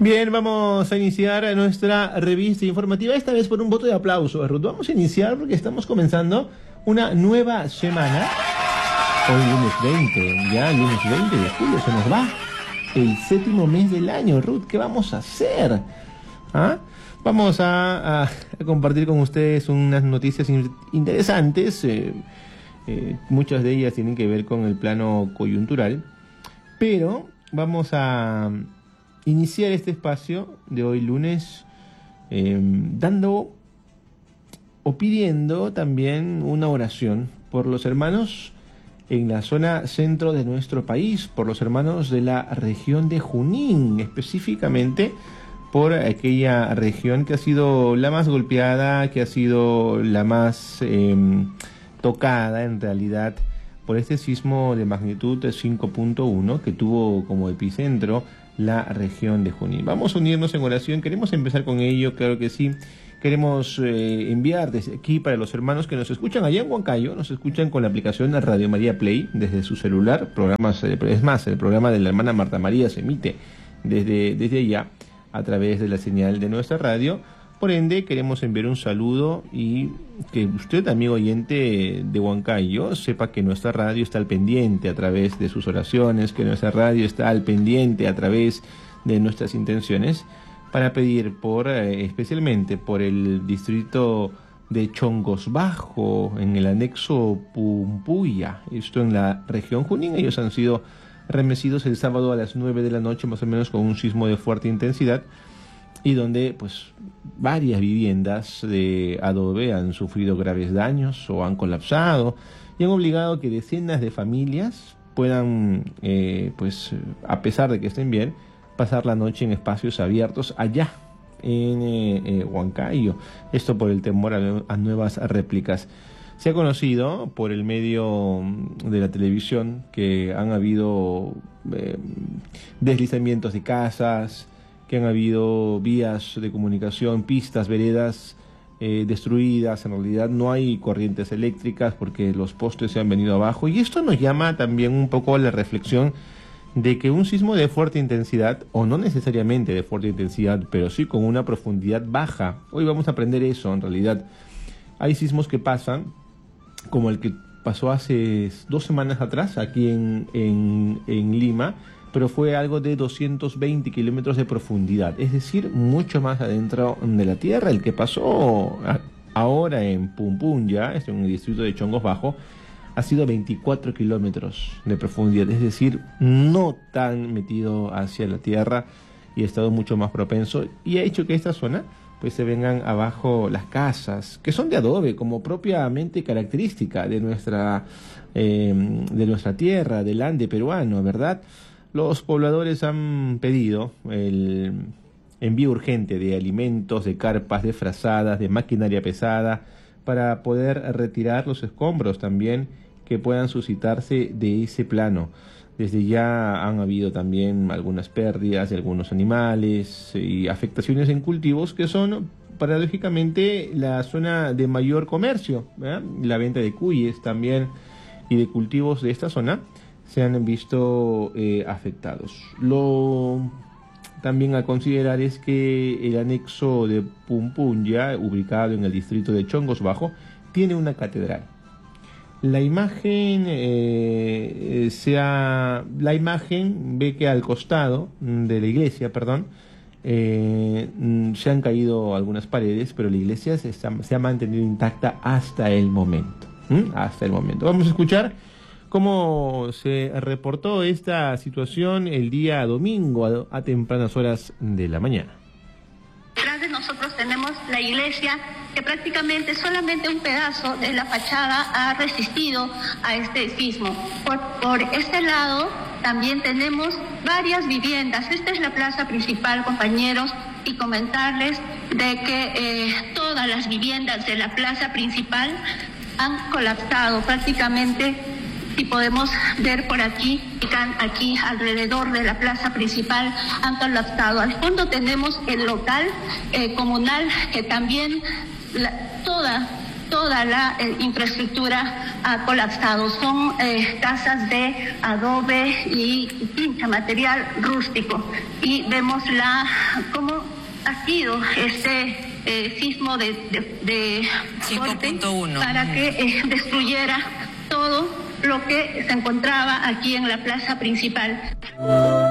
Bien, vamos a iniciar nuestra revista informativa, esta vez por un voto de aplauso, Ruth. Vamos a iniciar porque estamos comenzando una nueva semana. Hoy lunes 20, ya lunes 20 de julio se nos va el 7º mes del año, Ruth. ¿Qué vamos a hacer? Vamos a compartir con ustedes unas noticias interesantes. Muchas de ellas tienen que ver con el plano coyuntural, pero vamos a iniciar este espacio de hoy lunes dando o pidiendo también una oración por los hermanos en la zona centro de nuestro país, por los hermanos de la región de Junín, específicamente por aquella región que ha sido la más golpeada, que ha sido la más tocada en realidad por este sismo de magnitud 5.1 que tuvo como epicentro la región de Junín. Vamos a unirnos en oración, queremos empezar con ello, claro que sí. Queremos enviar desde aquí para los hermanos que nos escuchan allá en Huancayo, nos escuchan con la aplicación Radio María Play desde su celular, es más, el programa de la hermana Marta María se emite desde allá a través de la señal de nuestra radio. Por ende, queremos enviar un saludo y que usted, amigo oyente de Huancayo, sepa que nuestra radio está al pendiente a través de sus oraciones, que nuestra radio está al pendiente a través de nuestras intenciones, para pedir especialmente por el distrito de Chongos Bajo, en el anexo Pumpuya, esto en la región Junín. Ellos han sido remecidos el sábado a las 9 de la noche, más o menos, con un sismo de fuerte intensidad, y donde pues varias viviendas de adobe han sufrido graves daños o han colapsado y han obligado a que decenas de familias puedan, a pesar de que estén bien, pasar la noche en espacios abiertos allá en Huancayo. Esto por el temor a nuevas réplicas. Se ha conocido por el medio de la televisión que han habido deslizamientos de casas, que han habido vías de comunicación, pistas, veredas destruidas. En realidad no hay corrientes eléctricas porque los postes se han venido abajo, y esto nos llama también un poco a la reflexión de que un sismo de fuerte intensidad, o no necesariamente de fuerte intensidad, pero sí con una profundidad baja, hoy vamos a aprender eso. En realidad hay sismos que pasan, como el que pasó hace 2 semanas atrás aquí en Lima, pero fue algo de 220 kilómetros de profundidad, es decir, mucho más adentro de la tierra. El que pasó ahora en Pumpunya, en el distrito de Chongos Bajo, ha sido 24 kilómetros de profundidad, es decir, no tan metido hacia la tierra, y ha estado mucho más propenso, y ha hecho que esta zona pues se vengan abajo las casas, que son de adobe, como propiamente característica de nuestra tierra, del Ande peruano, ¿verdad? Los pobladores han pedido el envío urgente de alimentos, de carpas, de frazadas, de maquinaria pesada, para poder retirar los escombros también que puedan suscitarse de ese plano. Desde ya han habido también algunas pérdidas de algunos animales y afectaciones en cultivos que son paradójicamente la zona de mayor comercio, ¿verdad? La venta de cuyes también y de cultivos de esta zona se han visto afectados. Lo también a considerar es que el anexo de Pumpunya, ubicado en el distrito de Chongos Bajo, tiene una catedral. La imagen ve que al costado de la iglesia, se han caído algunas paredes, pero la iglesia se ha mantenido intacta hasta el momento. Hasta el momento. Vamos a escuchar cómo se reportó esta situación el día domingo a tempranas horas de la mañana. Detrás de nosotros tenemos la iglesia, que prácticamente solamente un pedazo de la fachada ha resistido a este sismo. Por este lado también tenemos varias viviendas. Esta es la plaza principal, compañeros, y comentarles de que todas las viviendas de la plaza principal han colapsado prácticamente. Si podemos ver por aquí alrededor de la plaza principal han colapsado. Al fondo tenemos el local comunal, que también toda toda la infraestructura ha colapsado. Son casas de adobe y pincha, material rústico. Y vemos cómo ha sido este sismo de 5.1 para que destruyera todo lo que se encontraba aquí en la plaza principal.